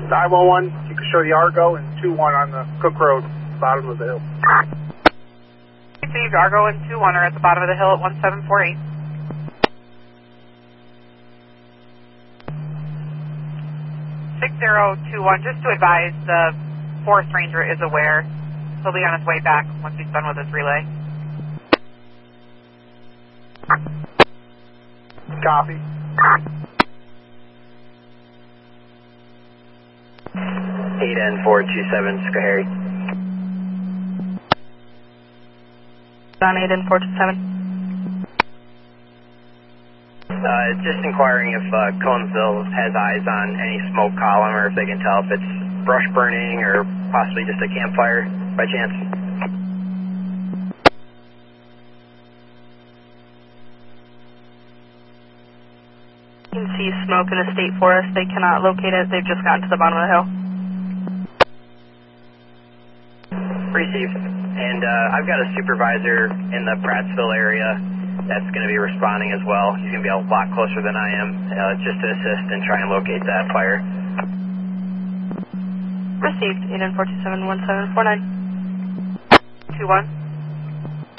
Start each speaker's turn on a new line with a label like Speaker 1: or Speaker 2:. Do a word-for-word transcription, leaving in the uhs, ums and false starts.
Speaker 1: nine one one, you can show the Argo, and two one on the Cook Road, bottom of the hill.
Speaker 2: Received, Argo and two one are at the bottom of the hill at one seven four eight. six zero two one, just to advise, the Forest Ranger is aware. He'll be on his way back once he's done with his relay.
Speaker 1: Copy.
Speaker 3: eight N four two seven, Schoharie.
Speaker 2: On eight N four two seven.
Speaker 3: Uh, just inquiring if uh, Conesville has eyes on any smoke column, or if they can tell if it's brush burning or possibly just a campfire by chance.
Speaker 2: You can see smoke in the state forest. They cannot locate it. They've just gotten to the bottom of the hill.
Speaker 3: Received. And uh, I've got a supervisor in the Prattsville area that's going to be responding as well. He's going to be a lot closer than I am, uh, just to assist and try and locate that fire.
Speaker 2: Received. eight N four two seven one seven four nine. two one.